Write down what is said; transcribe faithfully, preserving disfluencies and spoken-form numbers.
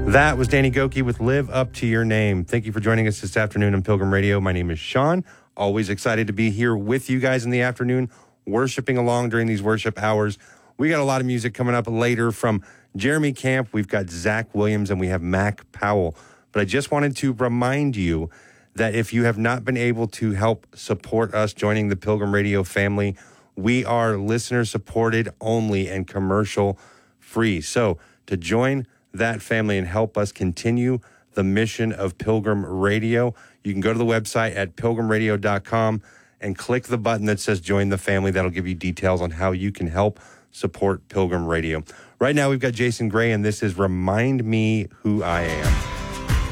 That was Danny Gokey with Live Up to Your Name. Thank you for joining us this afternoon on Pilgrim Radio. My name is Sean. Always excited to be here with you guys in the afternoon, worshiping along during these worship hours. We got a lot of music coming up later from Jeremy Camp. We've got Zach Williams and we have Mac Powell. But I just wanted to remind you that if you have not been able to help support us joining the Pilgrim Radio family, we are listener supported only and commercial free. So to join that family and help us continue the mission of Pilgrim Radio, you can go to the website at pilgrim radio dot com and click the button that says join the family. That'll give you details on how you can help support Pilgrim Radio. Right now we've got Jason Gray and this is Remind Me Who I Am.